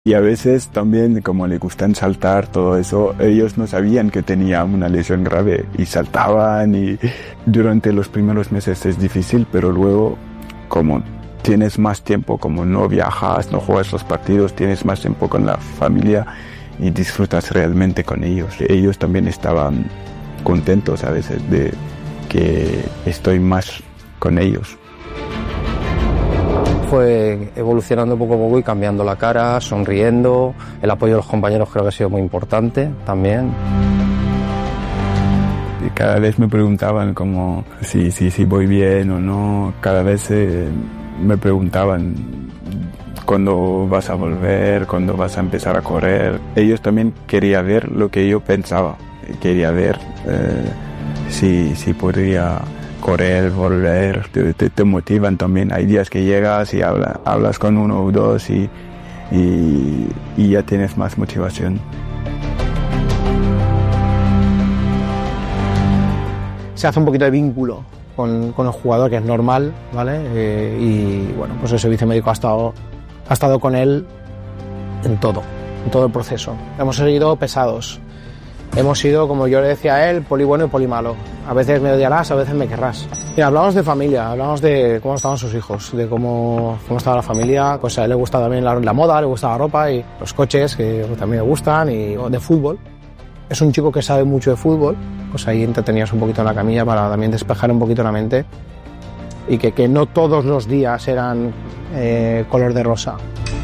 Y a veces también, como le gustan saltar, todo eso, ellos no sabían que tenía una lesión grave y saltaban, y durante los primeros meses es difícil, pero luego, como tienes más tiempo, como no viajas, no juegas los partidos, tienes más tiempo con la familia y disfrutas realmente con ellos. Ellos también estaban contentos a veces de que estoy más con ellos. Fue evolucionando poco a poco y cambiando la cara, sonriendo. El apoyo de los compañeros creo que ha sido muy importante también. Y cada vez me preguntaban como si voy bien o no. Cada vez me preguntaban cuándo vas a volver, cuándo vas a empezar a correr. Ellos también querían ver lo que yo pensaba. Quería ver si podría correr, volver, te motivan también. Hay días que llegas y hablas con uno o dos y ya tienes más motivación. Se hace un poquito de vínculo con el jugador, que es normal, ¿vale? Y bueno, pues el servicio médico ha estado con él en todo el proceso. Hemos seguido pesados. Hemos sido, como yo le decía a él, poli bueno y poli malo. A veces me odiarás, a veces me querrás. Mira, hablamos de familia, hablamos de cómo estaban sus hijos, de cómo estaba la familia. Pues a él le gusta también la moda, le gusta la ropa y los coches, que también le gustan, y de fútbol. Es un chico que sabe mucho de fútbol, pues ahí entretenías un poquito en la camilla para también despejar un poquito la mente y que no todos los días eran color de rosa.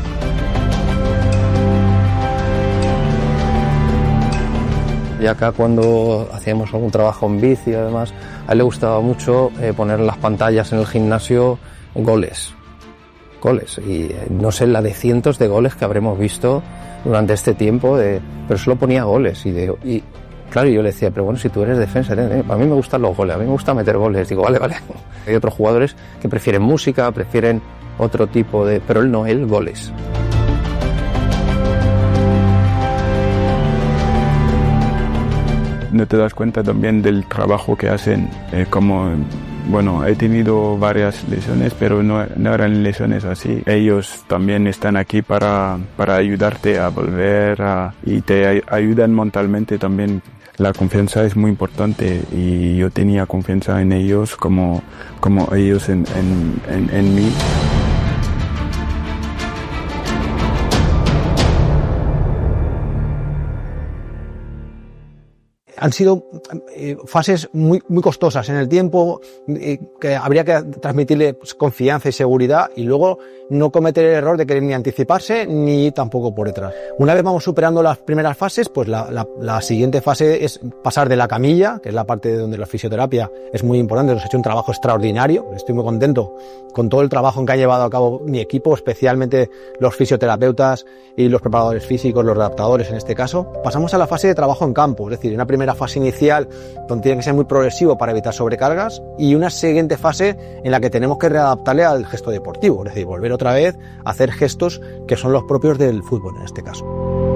Y acá cuando hacíamos algún trabajo en bici y además, a él le gustaba mucho poner en las pantallas en el gimnasio goles. Y no sé, la de cientos de goles que habremos visto durante este tiempo, pero solo ponía goles. Y claro, yo le decía, pero bueno, si tú eres defensa, a mí me gustan los goles, a mí me gusta meter goles. Digo, vale. Hay otros jugadores que prefieren música, prefieren otro tipo pero él no, él goles. No te das cuenta también del trabajo que hacen, bueno, he tenido varias lesiones, pero no eran lesiones así. Ellos también están aquí para ayudarte a volver y te ayudan mentalmente también. La confianza es muy importante y yo tenía confianza en ellos como ellos en mí. Han sido fases muy costosas en el tiempo, que habría que transmitirle confianza y seguridad y luego no cometer el error de querer ni anticiparse ni tampoco por detrás. Una vez vamos superando las primeras fases, pues la siguiente fase es pasar de la camilla, que es la parte donde la fisioterapia es muy importante. Nos ha hecho un trabajo extraordinario, estoy muy contento con todo el trabajo que ha llevado a cabo mi equipo, especialmente los fisioterapeutas y los preparadores físicos, los adaptadores en este caso. Pasamos a la fase de trabajo en campo, es decir, una primera fase inicial donde tiene que ser muy progresivo para evitar sobrecargas y una siguiente fase en la que tenemos que readaptarle al gesto deportivo, es decir, volver otra vez a hacer gestos que son los propios del fútbol en este caso.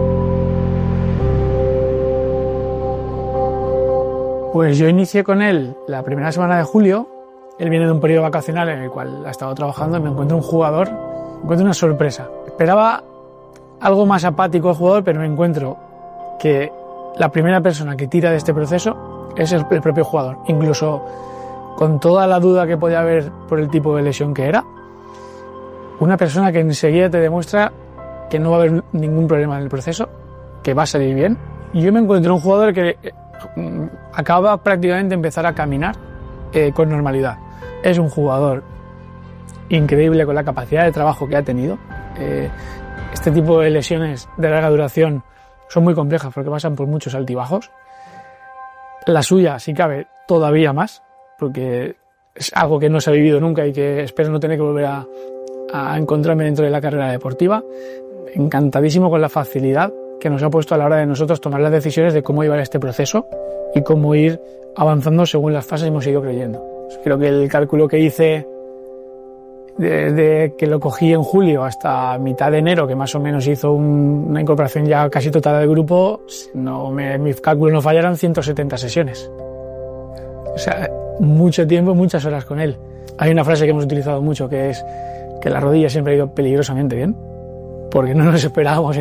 Pues yo inicié con él la primera semana de julio. Él viene de un periodo vacacional en el cual ha estado trabajando y me encuentro una sorpresa. Esperaba algo más apático al jugador, pero me encuentro que la primera persona que tira de este proceso es el propio jugador. Incluso con toda la duda que podía haber por el tipo de lesión que era, una persona que enseguida te demuestra que no va a haber ningún problema en el proceso, que va a salir bien. Y yo me encuentro un jugador que acaba prácticamente de empezar a caminar con normalidad. Es un jugador increíble con la capacidad de trabajo que ha tenido. Este tipo de lesiones de larga duración son muy complejas porque pasan por muchos altibajos. La suya, si cabe, todavía más, porque es algo que no se ha vivido nunca y que espero no tener que volver a encontrarme dentro de la carrera deportiva. Encantadísimo con la facilidad que nos ha puesto a la hora de nosotros tomar las decisiones de cómo llevar este proceso y cómo ir avanzando según las fases hemos ido creyendo. Creo que el cálculo que hice de que lo cogí en julio hasta mitad de enero, que más o menos hizo una incorporación ya casi total del grupo, mis cálculos no fallaron, 170 sesiones. O sea, mucho tiempo, muchas horas con él. Hay una frase que hemos utilizado mucho que es que la rodilla siempre ha ido peligrosamente bien. porque no nos esperábamos